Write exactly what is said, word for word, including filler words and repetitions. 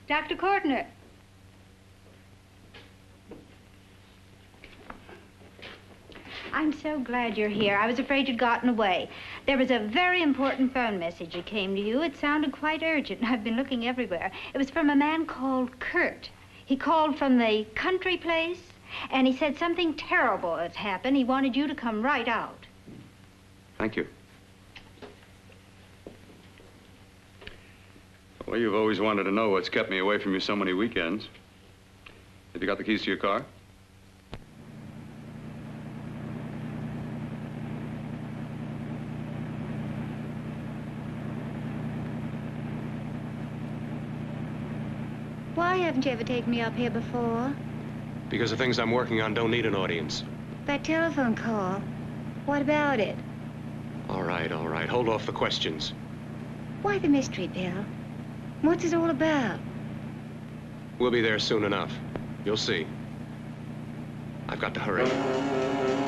Doctor Kortner. I'm so glad you're here. I was afraid you'd gotten away. There was a very important phone message that came to you. It sounded quite urgent. I've been looking everywhere. It was from a man called Kurt. He called from the country place, and he said something terrible has happened. He wanted you to come right out. Thank you. Well, you've always wanted to know what's kept me away from you so many weekends. Have you got the keys to your car? Why haven't you ever taken me up here before? Because the things I'm working on don't need an audience. That telephone call, what about it? All right, all right. Hold off the questions. Why the mystery, Bill? What's it all about? We'll be there soon enough. You'll see. I've got to hurry.